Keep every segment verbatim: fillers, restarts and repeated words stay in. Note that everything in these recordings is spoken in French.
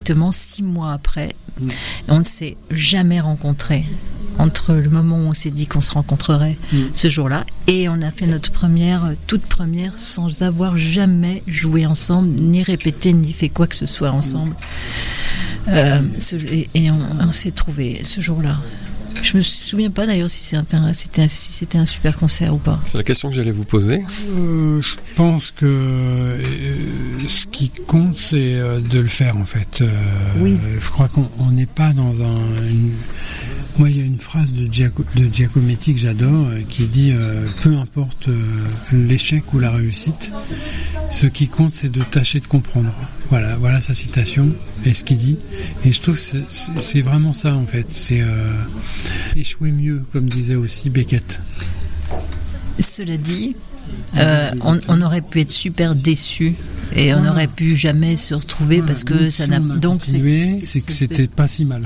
exactement six mois après. Mmh. Et on ne s'est jamais rencontrés entre le moment où on s'est dit qu'on se rencontrerait mmh. ce jour-là et on a fait notre première, toute première, sans avoir jamais joué ensemble, ni répété, ni fait quoi que ce soit ensemble. Mmh. Euh, ce, et et on, on s'est trouvés ce jour-là. Je me souviens pas d'ailleurs si c'était un, c'était un, si c'était un super concert ou pas. C'est la question que j'allais vous poser. Euh, je pense que euh, ce qui compte, c'est euh, de le faire en fait. Euh, oui. Je crois qu'on n'est pas dans un... Une... Moi, il y a une phrase de, Giac- de Giacometti que j'adore euh, qui dit euh, « Peu importe euh, l'échec ou la réussite, ce qui compte, c'est de tâcher de comprendre. » Voilà, voilà sa citation et ce qu'il dit. Et je trouve que c'est, c'est, c'est vraiment ça en fait. C'est euh, échouer mieux, comme disait aussi Beckett. Cela dit, euh, on, on aurait pu être super déçus et on n'aurait pu jamais se retrouver voilà, parce que donc, ça si n'a on a donc continué, c'est, c'est que c'était pas si mal.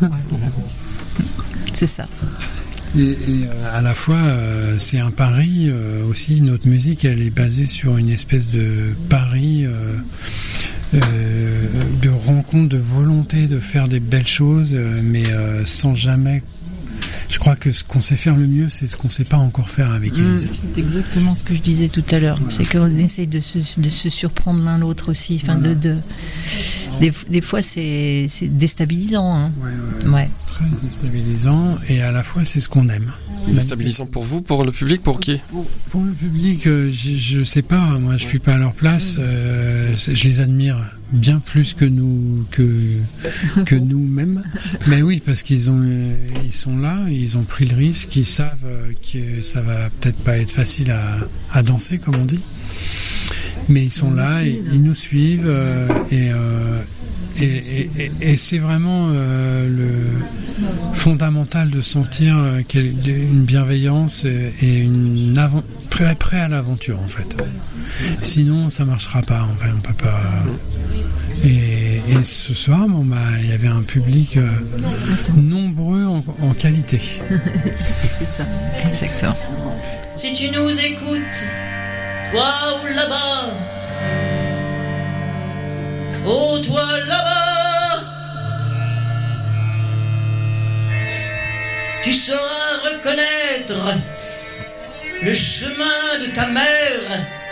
C'est ça. Et, et euh, à la fois, euh, c'est un pari euh, aussi. Notre musique, elle est basée sur une espèce de pari, euh, euh, de rencontre, de volonté de faire des belles choses, euh, mais euh, sans jamais. Je crois que ce qu'on sait faire le mieux, c'est ce qu'on ne sait pas encore faire avec Élise. Mmh, c'est exactement ce que je disais tout à l'heure. Voilà. C'est qu'on essaye de se, de se surprendre l'un l'autre aussi. Enfin, voilà. de, de, des, des fois, c'est, c'est déstabilisant. Hein. Ouais, ouais. Ouais. Très déstabilisant et à la fois, c'est ce qu'on aime. Déstabilisant pour vous, pour le public, pour qui ? Pour, pour le public, euh, je ne sais pas. Moi, je ne suis pas à leur place. Euh, je les admire bien plus que nous que que nous-mêmes. Mais oui, parce qu'ils ont ils sont là, ils ont pris le risque, ils savent que ça va peut-être pas être facile à, à danser, comme on dit. Mais ils sont ils là, et, ils nous suivent euh, et, euh, et, et, et, et c'est vraiment euh, le fondamental de sentir euh, une bienveillance et, et une avant, prêt, prêt à l'aventure en fait. Sinon, ça marchera pas. En fait, on peut pas. Et, et ce soir, bon bah, il y avait un public euh, nombreux en, en qualité. C'est ça, exactement. Si tu nous écoutes, toi ou là-bas, oh toi là-bas, tu sauras reconnaître le chemin de ta mère.